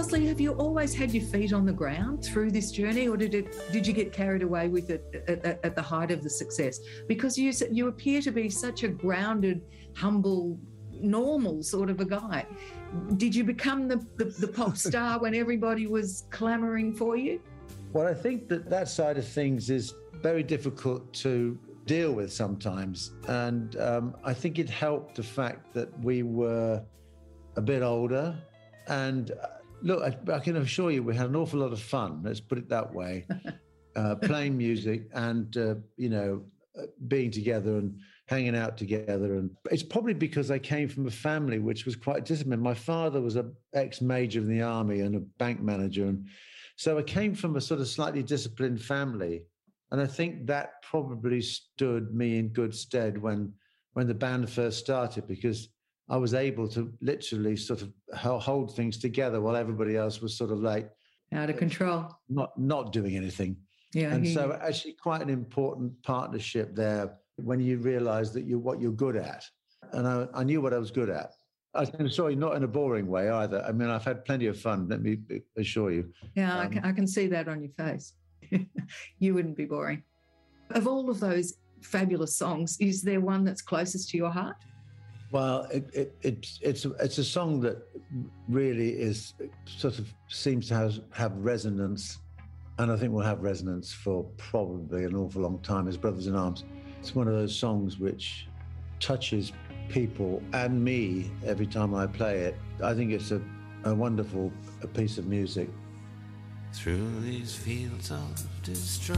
lastly, have you always had your feet on the ground through this journey, or did you get carried away with it at the height of the success? Because you appear to be such a grounded, humble, normal sort of a guy. Did you become the pop star when everybody was clamouring for you? Well, I think that side of things is very difficult to deal with sometimes. And I think it helped the fact that we were a bit older. And look, I can assure you we had an awful lot of fun, let's put it that way, playing music and, being together and hanging out together. And it's probably because I came from a family which was quite disciplined. My father was an ex-major in the army and a bank manager. And so I came from a sort of slightly disciplined family. And I think that probably stood me in good stead when the band first started, because I was able to literally sort of hold things together while everybody else was sort of like out of control, not doing anything. Yeah, and so actually quite an important partnership there when you realise that what you're good at. And I knew what I was good at. I'm sorry, not in a boring way either. I mean, I've had plenty of fun, let me assure you. Yeah, I can see that on your face. You wouldn't be boring. Of all of those fabulous songs, is there one that's closest to your heart? Well, it's a song that really is sort of seems to have resonance, and I think will have resonance for probably an awful long time, is Brothers in Arms. It's one of those songs which touches people and me every time I play it. I think it's a wonderful piece of music. Through these fields of destruction,